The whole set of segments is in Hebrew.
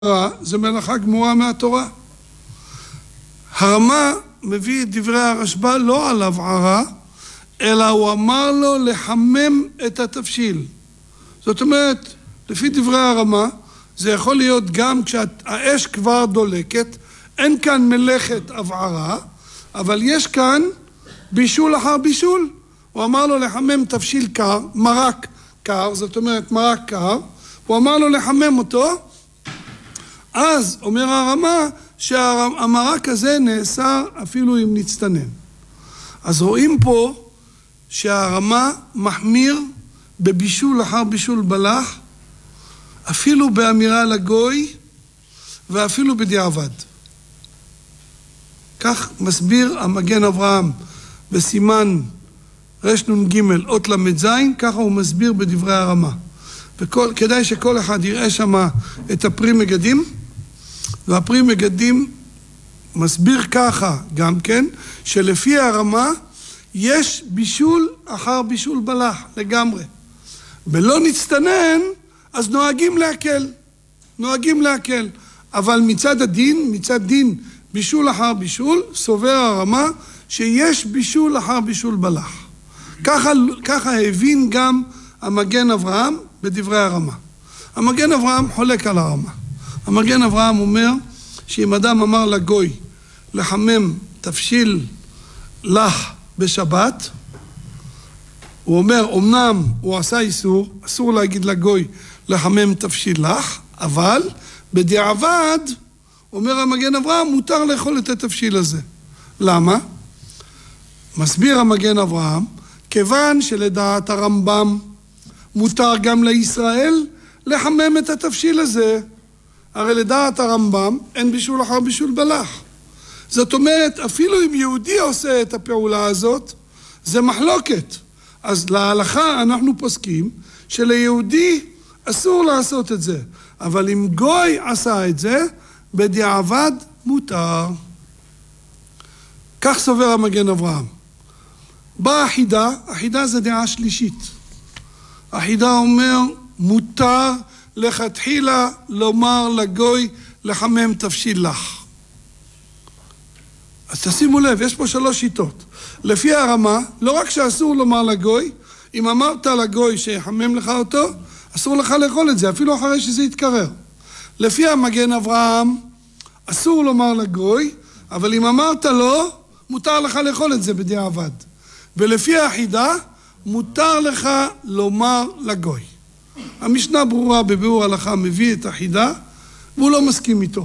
זה מלאכה גמורה מהתורה. הרמה מביא את דברי הרשב"א לא על הבערה, אלא הוא אמר לו לחמם את התבשיל. זאת אומרת, לפי דברי הרמה, זה יכול להיות גם כשהאש כבר דולקת, אין כאן מלאכת הבערה, אבל יש כאן בישול אחר בישול. הוא אמר לו לחמם תבשיל קר, מרק קר, זאת אומרת מרק קר, הוא אמר לו לחמם אותו, אז אומר הרמה שהמרק הזה נאסר אפילו אם נצטנן. אז רואים פה שהרמה מחמיר בבישול אחר בישול בלח, אפילו באמירה לגוי ואפילו בדיעבד. כך מסביר המגן אברהם בסימן רנ"ג אות ל"ז, ככה הוא מסביר בדברי הרמה. וכדאי שכל אחד יראה שם את הפרי מגדים, והפרי מגדים מסביר ככה גם כן, שלפי הרמה יש בישול אחר בישול בלח לגמרי. ולא נצטנן, אז נוהגים להקל. אבל מצד דין בישול אחר בישול, סובר הרמה שיש בישול אחר בישול בלח. ככה הבין גם המגן אברהם בדברי הרמה. המגן אברהם חולק על הרמה. המגן אברהם אומר שאם אדם אמר לגוי לחמם תבשיל לח בשבת, הוא אומר, אמנם הוא עשה איסור, אסור להגיד לגוי לחמם תבשיל לח, אבל בדיעבד, אומר המגן אברהם, מותר לאכול את התבשיל הזה. למה? מסביר המגן אברהם, כיוון שלדעת הרמב"ם מותר גם לישראל לחמם את התבשיל הזה. הרי לדעת הרמב"ם אין בישול אחר בישול בלח. זאת אומרת, אפילו אם יהודי עושה את הפעולה הזאת, זה מחלוקת. אז להלכה אנחנו פוסקים שליהודי אסור לעשות את זה. אבל אם גוי עשה את זה, בדיעבד מותר. כך סובר המגן אברהם. באה החידה זה דעה שלישית. החידה אומר, מותר לכתחילה לומר לגוי לחמם תבשיל לח. אז תשימו לב, יש פה 3 שיטות. לפי הרמה, לא רק שאסור לומר לגוי, אם אמרת לגוי שיחמם לך אותו, אסור לך לאכול את זה, אפילו אחרי שזה יתקרר. לפי המגן אברהם, אסור לומר לגוי, אבל אם אמרת לו, מותר לך לאכול את זה בדיעבד. ולפי החידה, מותר לך לומר לגוי. המשנה ברורה בביאור הלכה מביא את החידה, והוא לא מסכים איתו.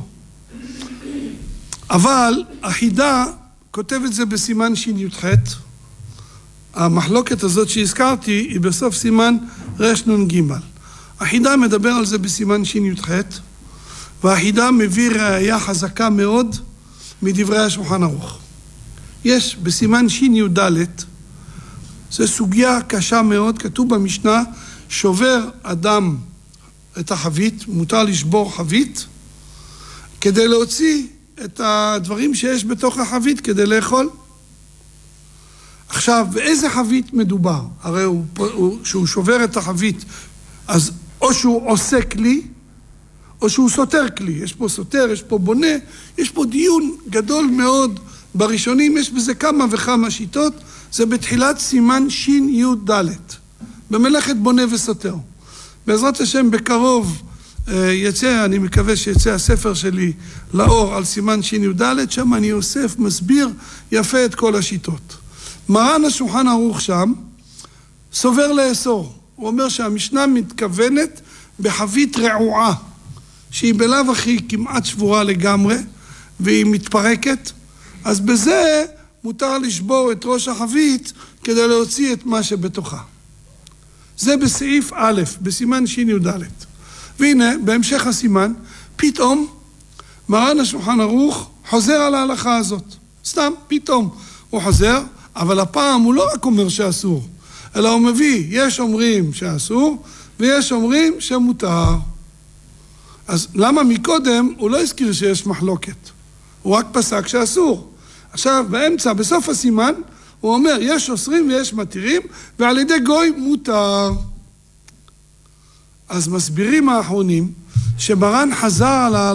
אבל החידה כותב את זה בסימן שי"ח. המחלוקת הזאת שהזכרתי היא בסוף סימן רנ"ג. החידה מדבר על זה בסימן שי"ח, והחידה מביא ראיה חזקה מאוד מדברי השולחן ערוך. יש בסימן שי"ד, זו סוגיה קשה מאוד, כתוב במשנה, שובר אדם את החבית, מותר לשבור חבית, כדי להוציא את הדברים שיש בתוך החבית כדי לאכול. עכשיו, באיזה חבית מדובר? הרי שהוא שובר את החבית, אז או שהוא עושה כלי, או שהוא סותר כלי. יש פה סותר, יש פה בונה, יש פה דיון גדול מאוד. בראשונים יש בזה כמה וכמה שיטות, זה בתחילת סימן שי"ד, במלאכת בונה וסותר. בעזרת השם בקרוב יצא, אני מקווה שיצא הספר שלי לאור על סימן שי"ד, שם אני אוסף, מסביר יפה את כל השיטות. מרן השולחן ערוך שם סובר לאסור. הוא אומר שהמשנה מתכוונת בחבית רעועה, שהיא בלאו הכי כמעט שבורה לגמרי, והיא מתפרקת, אז בזה מותר לשבור את ראש החבית כדי להוציא את מה שבתוכה. זה בסעיף א', בסימן שי"ד. והנה, בהמשך הסימן, פתאום מרן השולחן ערוך חוזר על ההלכה הזאת. סתם, פתאום הוא חוזר, אבל הפעם הוא לא רק אומר שאסור, אלא הוא מביא, יש אומרים שאסור, ויש אומרים שמותר. אז למה מקודם הוא לא הזכיר שיש מחלוקת? הוא רק פסק שאסור. עכשיו, באמצע, בסוף הסימן, הוא אומר, יש אוסרים ויש מתירים, ועל ידי גוי מותר. אז מסבירים האחרונים שמרן חזר על